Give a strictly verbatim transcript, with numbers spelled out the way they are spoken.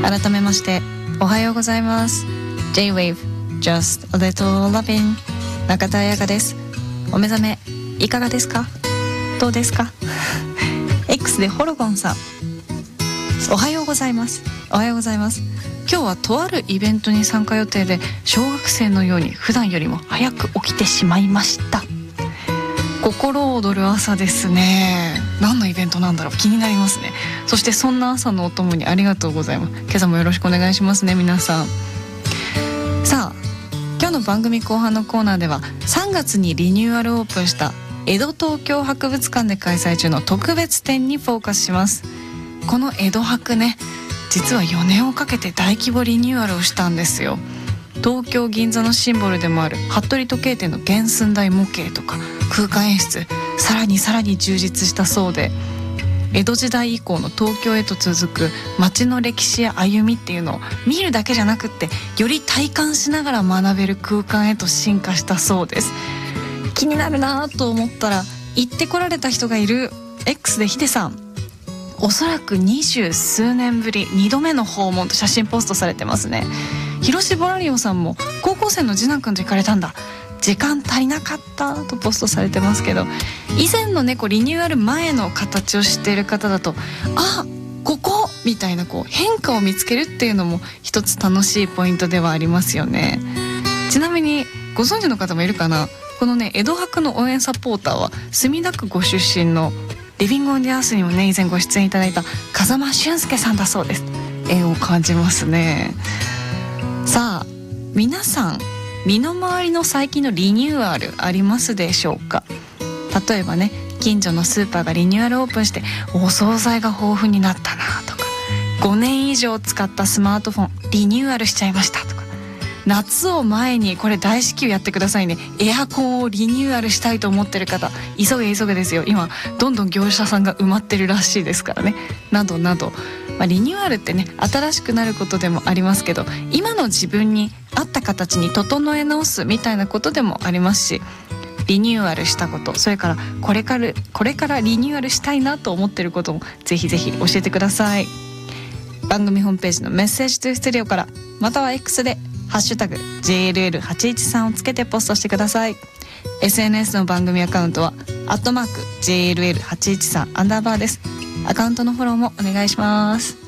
改めましておはようございます。 J-Wave Just a Little Lovin' 中田彩香です。お目覚めいかがですか？どうですか？X でホロゴンさん、おはようございます。おはようございます。今日はとあるイベントに参加予定で、小学生のように普段よりも早く起きてしまいました。心躍る朝ですね。何のイベントなんだろう、気になりますね。そしてそんな朝のお供にありがとうございます。今朝もよろしくお願いしますね、皆さん。さあ、今日の番組後半のコーナーでは、さんがつにリニューアルオープンした江戸東京博物館で開催中の特別展にフォーカスします。この江戸博ね、実はよねんをかけて大規模リニューアルをしたんですよ。東京銀座のシンボルでもある服部時計店の原寸大模型とか空間演出、さらにさらに充実したそうで、江戸時代以降の東京へと続く街の歴史や歩みっていうのを見るだけじゃなくって、より体感しながら学べる空間へと進化したそうです。気になるなと思ったら、行ってこられた人がいる。 X でヒデさん、おそらく二十数年ぶりにどめの訪問と写真ポストされてますね。広志ボラリオさんも高校生の次男くんと行かれたんだ、時間足りなかったとポストされてますけど、以前のねこうリニューアル前の形を知っている方だと、あ、ここみたいなこう変化を見つけるっていうのも一つ楽しいポイントではありますよね。ちなみにご存知の方もいるかな、このね江戸博の応援サポーターは墨田区ご出身のリビングオンディアースにもね以前ご出演いただいた風間俊介さんだそうです。縁を感じますね。さあ、皆さん身の回りの最近のリニューアルありますでしょうか？例えばね、近所のスーパーがリニューアルオープンしてお惣菜が豊富になったなとか、ごねん以上使ったスマートフォンリニューアルしちゃいましたとか、夏を前にこれ大至急やってくださいね、エアコンをリニューアルしたいと思ってる方、急げ急げですよ。今どんどん業者さんが埋まってるらしいですからね、などなど、まあ、リニューアルってね新しくなることでもありますけど、今の自分に合った形に整え直すみたいなことでもありますし、リニューアルしたこと、それからこれからこれからリニューアルしたいなと思ってることもぜひぜひ教えてください。番組ホームページのメッセージトゥスタジオから、または X でハッシュタグ ジェイエルエルはちいちさん をつけてポストしてください。 エスエヌエス の番組アカウントはアットマーク ジェイエルエルはちいちさん アンダーバーです。アカウントのフォローもお願いします。